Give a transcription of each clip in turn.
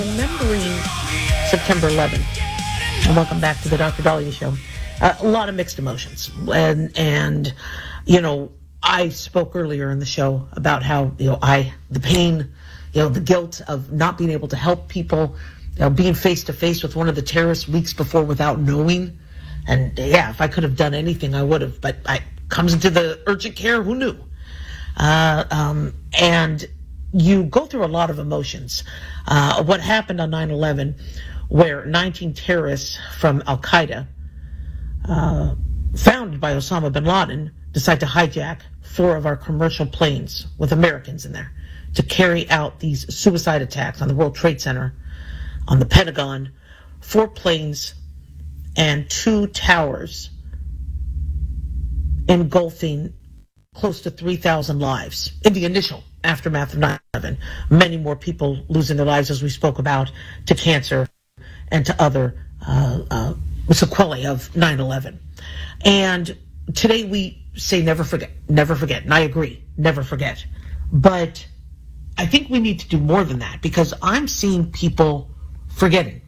Remembering September 11th. And welcome back to the Dr. Daliah Show. A lot of mixed emotions. And I spoke earlier in the show about how, the pain, the guilt of not being able to help people, being face to face with one of the terrorists weeks before without knowing. And if I could have done anything, I would have. But I comes into the urgent care, who knew? And you go through a lot of emotions. What happened on 9/11, where 19 terrorists from Al-Qaeda, founded by Osama bin Laden, decide to hijack 4 of our commercial planes with Americans in there to carry out these suicide attacks on the World Trade Center, on the Pentagon, 4 planes and 2 towers, engulfing close to 3,000 lives in the initial aftermath of 9/11. Many more people losing their lives, as we spoke about, to cancer and to other sequelae of 9/11. And today we say never forget, never forget. And I agree, never forget. But I think we need to do more than that, because I'm seeing people forgetting.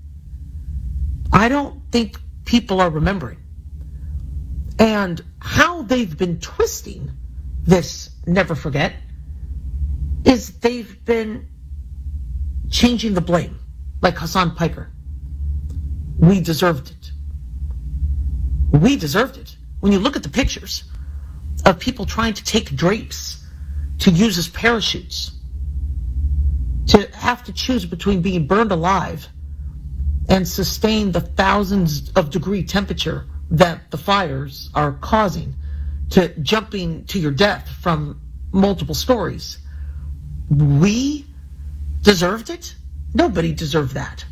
I don't think people are remembering. And how they've been twisting this never forget is they've been changing the blame, like Hassan Piker. We deserved it. We deserved it. When you look at the pictures of people trying to take drapes to use as parachutes, to have to choose between being burned alive and sustain the thousands of degree temperature that the fires are causing, to jumping to your death from multiple stories. We deserved it? Nobody deserved that.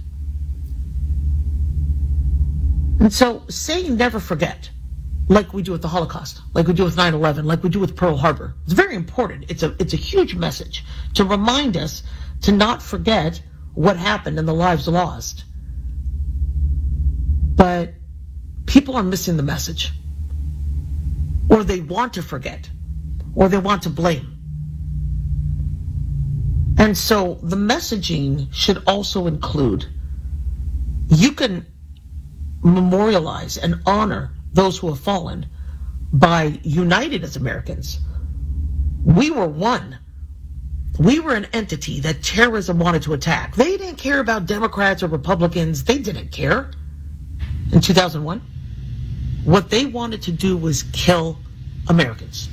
And so saying never forget, like we do with the Holocaust, like we do with 9/11, like we do with Pearl Harbor, it's very important. It's a huge message to remind us to not forget what happened and the lives lost. But people are missing the message, or they want to forget, or they want to blame. And so the messaging should also include, you can memorialize and honor those who have fallen by united as Americans. We were one. We were an entity that terrorism wanted to attack. They didn't care about Democrats or Republicans. They didn't care in 2001. What they wanted to do was kill Americans.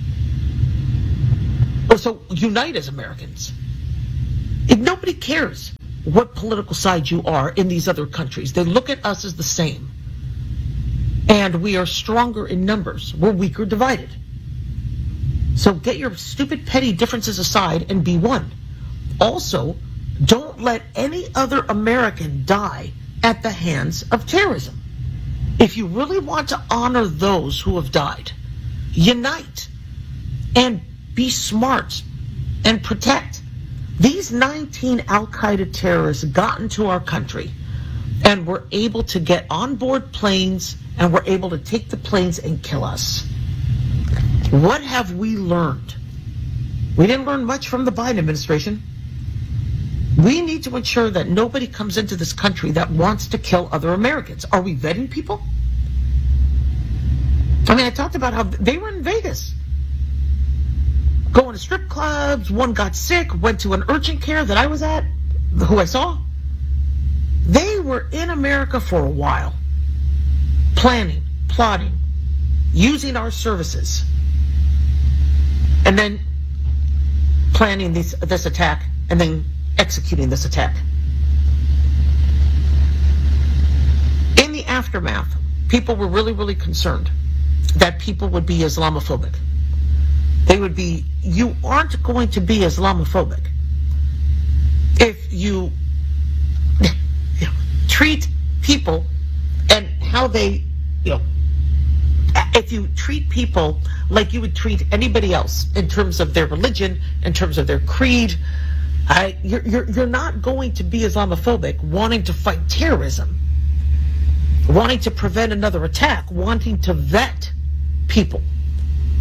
So unite as Americans. If nobody cares what political side you are in these other countries, they look at us as the same. And we are stronger in numbers. We're weaker divided. So get your stupid petty differences aside and be one. Also, don't let any other American die at the hands of terrorism. If you really want to honor those who have died, unite and be smart and protect. These 19 Al-Qaeda terrorists got into our country and were able to get on board planes and were able to take the planes and kill us. What have we learned? We didn't learn much from the Biden administration. We need to ensure that nobody comes into this country that wants to kill other Americans. Are we vetting people? I mean, I talked about how they were in Vegas, going to strip clubs. One got sick, went to an urgent care that I was at, who I saw. They were in America for a while, planning, plotting, using our services, and then planning this attack, and then executing this attack. In the aftermath, people were really, really concerned that people would be Islamophobic. They would be, you aren't going to be Islamophobic if you treat people and how they, if you treat people like you would treat anybody else in terms of their religion, in terms of their creed. You're not going to be Islamophobic, wanting to fight terrorism, wanting to prevent another attack, wanting to vet people.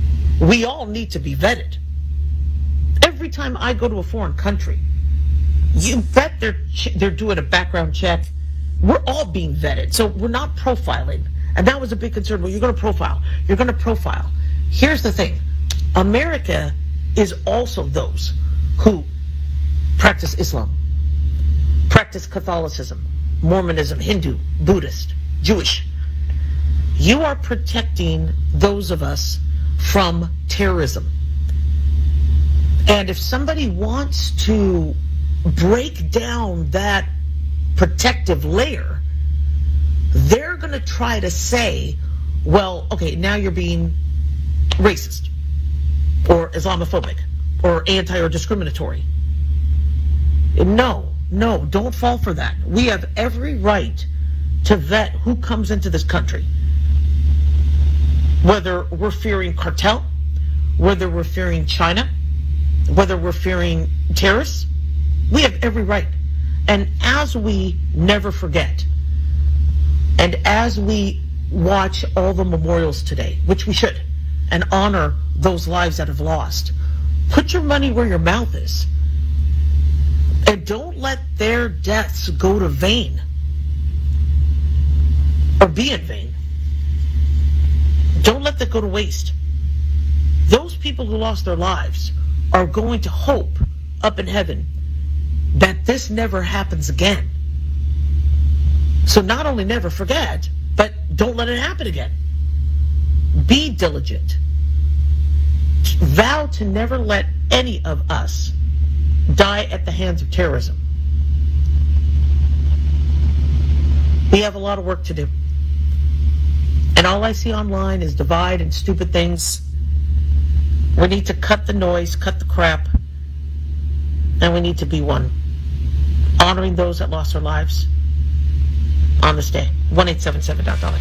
We all need to be vetted. Every time I go to a foreign country, You bet they're doing a background check. We're all being vetted, so we're not profiling. And that was a big concern. Well, you're going to profile. You're going to profile. Here's the thing. America is also those who practice Islam, practice Catholicism, Mormonism, Hindu, Buddhist, Jewish. You are protecting those of us from terrorism. And if somebody wants to break down that protective layer, they're going to try to say, well, okay, now you're being racist or Islamophobic or anti or discriminatory. No, don't fall for that. We have every right to vet who comes into this country. Whether we're fearing cartel, whether we're fearing China, whether we're fearing terrorists, we have every right. And as we never forget, and as we watch all the memorials today, which we should, and honor those lives that have lost, put your money where your mouth is. And don't let their deaths go to vain or be in vain. Don't let that go to waste. Those people who lost their lives are going to hope up in heaven that this never happens again. So not only never forget, but don't let it happen again. Be diligent. Vow to never let any of us die at the hands of terrorism. We have a lot of work to do. And all I see online is divide and stupid things. We need to cut the noise, cut the crap, and we need to be one. Honoring those that lost their lives on this day. 1-877-DOLLAR.